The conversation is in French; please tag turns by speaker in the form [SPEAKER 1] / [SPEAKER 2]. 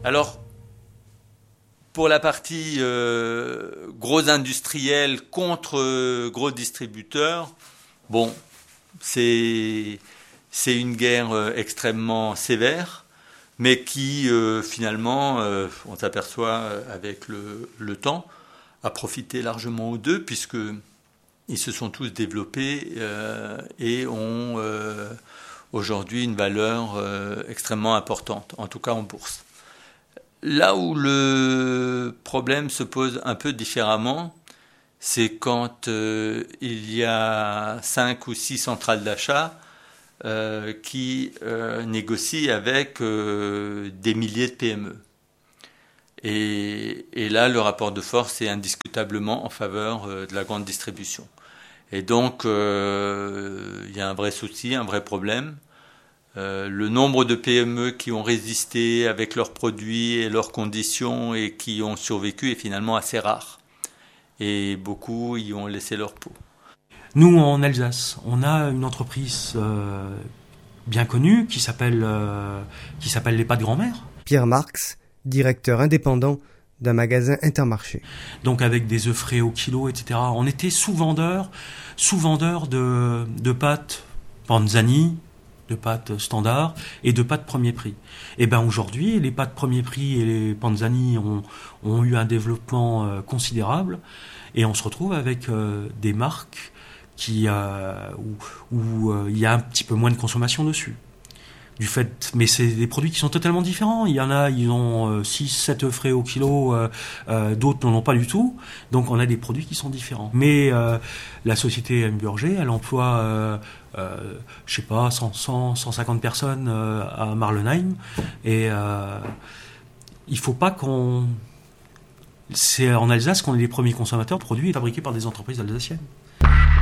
[SPEAKER 1] Alors, pour la partie gros industriels contre gros distributeurs, bon, c'est une guerre extrêmement sévère, mais qui finalement, on s'aperçoit avec le temps, a profité largement aux deux, puisqu'ils se sont tous développés et ont aujourd'hui une valeur extrêmement importante, en tout cas en bourse. Là où le problème se pose un peu différemment, c'est quand il y a 5 ou 6 centrales d'achat qui négocient avec des milliers de PME. Et là, le rapport de force est indiscutablement en faveur de la grande distribution. Et donc, il y a un vrai souci, un vrai problème. Le nombre de PME qui ont résisté avec leurs produits et leurs conditions et qui ont survécu est finalement assez rare. Et beaucoup y ont laissé leur peau.
[SPEAKER 2] Nous, en Alsace, on a une entreprise bien connue qui s'appelle Les Pâtes Grand-Mère.
[SPEAKER 3] Pierre Marx, directeur indépendant d'un magasin Intermarché.
[SPEAKER 2] Donc avec des œufs frais au kilo, etc. On était sous-vendeur de pâtes Panzani, de pâtes standards et de pâtes premier prix. Et ben aujourd'hui, les pâtes premier prix et les Panzani ont eu un développement considérable et on se retrouve avec des marques où il y a un petit peu moins de consommation dessus. Mais c'est des produits qui sont totalement différents. Il y en a, ils ont 6-7 œufs frais au kilo, d'autres n'en ont pas du tout. Donc on a des produits qui sont différents. Mais la société Hamburger, elle emploie, 150 personnes à Marlenheim. Et il faut pas c'est en Alsace qu'on est les premiers consommateurs de produits fabriqués par des entreprises alsaciennes.